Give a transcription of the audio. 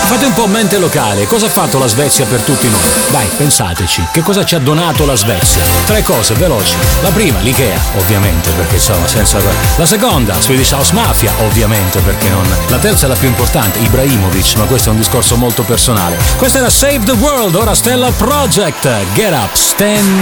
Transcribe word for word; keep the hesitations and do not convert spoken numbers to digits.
Fate un po' mente locale, cosa ha fatto la Svezia per tutti noi? Dai, pensateci, che cosa ci ha donato la Svezia? Tre cose, veloci. La prima, l'Ikea, ovviamente, perché insomma, senza... La seconda, Swedish House Mafia, ovviamente, perché non... La terza è la più importante, Ibrahimovic, ma questo è un discorso molto personale. Questa era Save the World, ora Stella Project, Get Up, Stand